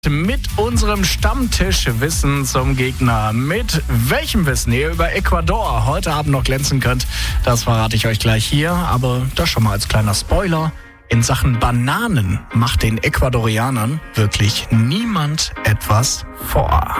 Mit unserem Stammtischwissen zum Gegner. Mit welchem Wissen ihr über Ecuador heute Abend noch glänzen könnt, das verrate ich euch gleich hier. Aber das schon mal als kleiner Spoiler. In Sachen Bananen macht den Ecuadorianern wirklich niemand etwas vor.